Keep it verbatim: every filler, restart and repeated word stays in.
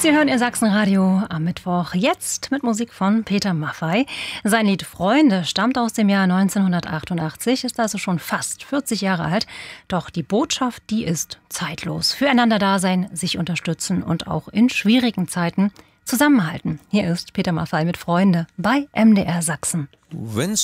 Sie hören Ihr Sachsenradio am Mittwoch, jetzt mit Musik von Peter Maffay. Sein Lied Freunde stammt aus dem Jahr neunzehnhundertachtundachtzig, ist also schon fast vierzig Jahre alt. Doch die Botschaft, die ist zeitlos. Füreinander da sein, sich unterstützen und auch in schwierigen Zeiten zusammenhalten. Hier ist Peter Maffay mit Freunde bei M D R Sachsen. Wenn's